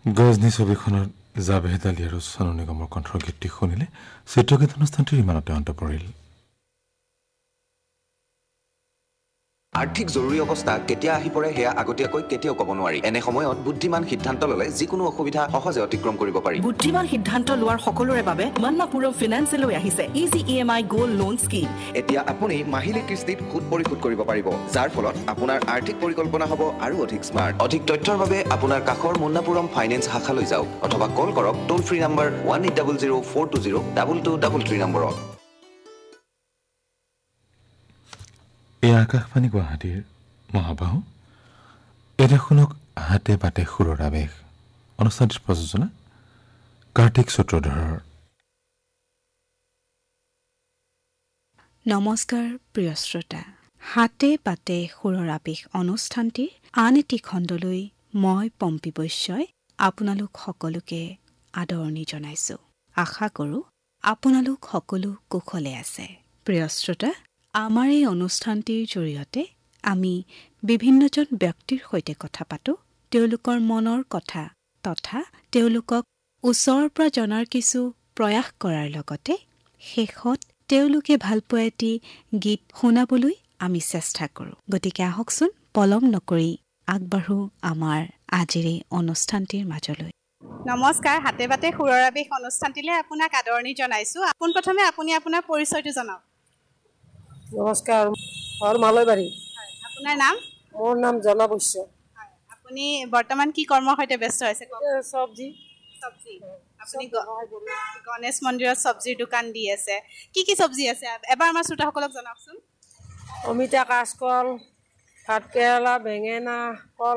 গজনী ছবিখনত জাভেদ আলী আৰু চনু নিগমৰ কণ্ঠৰ গীতটি শুনিলে চিত্ৰগীত অনুষ্ঠানটিৰ ইমানতে অন্ত পৰিল। আৰ্থিক জৰুৰী অৱস্থা কেতিয়া আহি পৰে সেয়া আগতীয়াকৈ কেতিয়াও ক'ব নোৱাৰি। এনে সময়ত বুদ্ধিমান সিদ্ধান্ত ল'লে যিকোনো অসুবিধা সহজে অতিক্ৰম কৰিব পাৰি। বুদ্ধিমান সিদ্ধান্ত লোৱাৰ সকলোৰে বাবে মান্নাপুৰম ফিনান্সে লৈ আহিছে easy EMI gold loan scheme. এতিয়া আপুনি মাহিলী কিস্তিত সুদ পৰিশোধ কৰিব পাৰিব, যাৰ ফলত আপোনাৰ আৰ্থিক পৰিকল্পনা হ'ব আৰু অধিক স্মাৰ্ট। অধিক তথ্যৰ বাবে আপোনাৰ কাষৰ মুন্নাপুৰম ফাইনেন্স শাখালৈ যাওক অথবা কল কৰক টোল ফ্ৰী নম্বৰ 1800-420-2233 নম্বৰত। এই আকাশবাণী গুৱাহাটীৰ মহাবাহু এতিয়া শুনক হাতে পাতে সুৰৰ আৱেশ। অনুষ্ঠানটিৰ প্ৰযোজনা কাৰ্তিক সূত্ৰধৰৰ। নমস্কাৰ প্ৰিয় শ্ৰোতা, হাতে পাতে সুৰৰ আৱেশ অনুষ্ঠানটিৰ আন এটি খণ্ডলৈ মই পম্পী বৈশ্যই আপোনালোক সকলোকে আদৰণি জনাইছোঁ। আশা কৰোঁ আপোনালোক সকলো কুশলে আছে। প্ৰিয় শ্ৰোতা, আমাৰ এই অনুষ্ঠানটিৰ জৰিয়তে আমি বিভিন্নজন ব্যক্তিৰ সৈতে কথা পাতোঁ, তেওঁলোকৰ মনৰ কথা তথা তেওঁলোকক ওচৰৰ পৰা জনাৰ কিছু প্ৰয়াস কৰাৰ লগতে শেষত তেওঁলোকে ভালপোৱা এটি গীত শুনাবলৈ আমি চেষ্টা কৰোঁ। গতিকে আহকচোন পলম নকৰি আগবাঢ়ো আমাৰ আজিৰ এই অনুষ্ঠানটিৰ মাজলৈ। নমস্কাৰ, হাতে পাতে সুৰৰ আৱেশ অনুষ্ঠানটিলৈ আপোনাক আদৰণি জনাইছোঁ। পোনপ্ৰথমে আপুনি আপোনাৰ পৰিচয়টো জনাওক। নমস্কাৰ, মোৰ মালৈবাৰী। আপোনাৰ নাম? মোৰ নাম জনা বৈশ্য। আপুনি বৰ্তমান কি কৰ্মৰ সৈতে ব্যস্ত হৈছে? চব্জি। আপুনি গণেশ মন্দিৰত চব্জিৰ দোকান দি আছে। কি কি চব্জি আছে এবাৰ আমাৰ শ্ৰোতাসকলক জনাওকচোন। অমিতা, কাচকল, ভাতকেৰেলা, বেঙেনা, কল